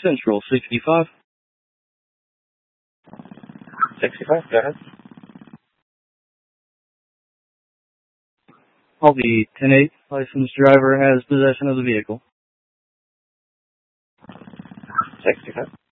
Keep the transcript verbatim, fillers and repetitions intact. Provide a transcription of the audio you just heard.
Central sixty-five. sixty-five, go ahead. All the ten eight licensed driver has possession of the vehicle. sixty-five.